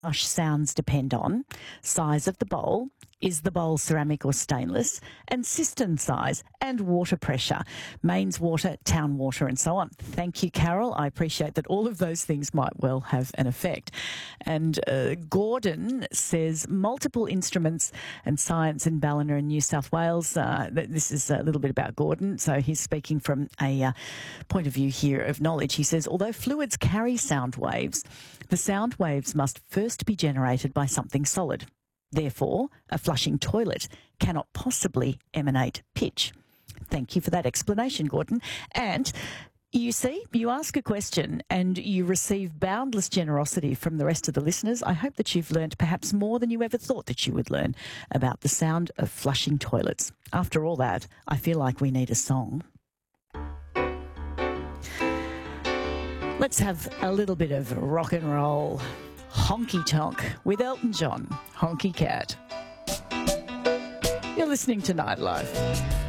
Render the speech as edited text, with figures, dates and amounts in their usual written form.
Flush sounds depend on size of the bowl, is the bowl ceramic or stainless, and cistern size and water pressure, mains water, town water, and so on. Thank you, Carol. I appreciate that all of those things might well have an effect. And Gordon says multiple instruments and science in Ballina in New South Wales. This is a little bit about Gordon. So he's speaking from a point of view here of knowledge. He says, although fluids carry sound waves, the sound waves must first be generated by something solid. Therefore, a flushing toilet cannot possibly emanate pitch. Thank you for that explanation, Gordon. And you see, you ask a question and you receive boundless generosity from the rest of the listeners. I hope that you've learned perhaps more than you ever thought that you would learn about the sound of flushing toilets. After all that, I feel like we need a song. Let's have a little bit of rock and roll. Honky Tonk with Elton John, Honky Cat. You're listening to Nightlife.